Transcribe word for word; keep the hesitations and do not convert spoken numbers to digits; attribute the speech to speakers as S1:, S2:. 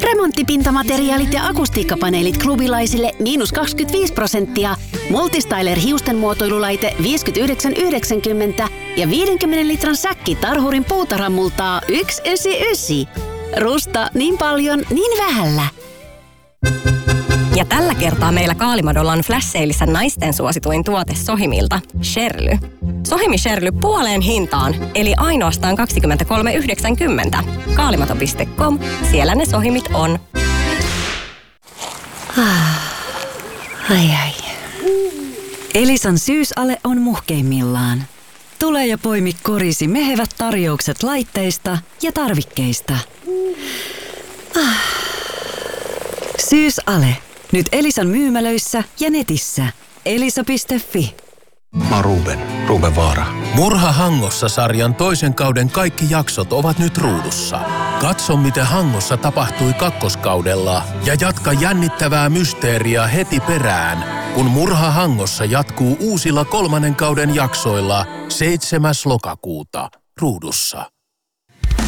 S1: Remonttipintamateriaalit ja akustiikkapaneelit klubilaisille miinus kaksikymmentäviisi prosenttia. Multistyler hiusten muotoilulaite viisikymmentäyhdeksän yhdeksänkymmentä ja viidenkymmenen litran säkki Tarhurin puutarhamultaa yksi yhdeksänkymmentäyhdeksän. Rusta niin paljon, niin vähällä.
S2: Ja tällä kertaa meillä Kaalimadolla on flash saleissa naisten suosituin tuote Sohimilta, Sherly. Sohimi Sherly puoleen hintaan, eli ainoastaan kaksikymmentäkolme yhdeksänkymmentä. Kaalimado piste com, siellä ne Sohimit on.
S1: Ai ai.
S3: Elisan syysale on muhkeimmillaan. Tule ja poimi korisi mehevät tarjoukset laitteista ja tarvikkeista. Syysale. Nyt Elisan myymälöissä ja netissä. elisa piste fi.
S4: Mä oon Ruben, Ruben Vaara.
S5: Murha Hangossa-sarjan toisen kauden kaikki jaksot ovat nyt ruudussa. Katso, miten Hangossa tapahtui kakkoskaudella ja jatka jännittävää mysteeriä heti perään, kun Murha Hangossa jatkuu uusilla kolmannen kauden jaksoilla seitsemäs lokakuuta ruudussa.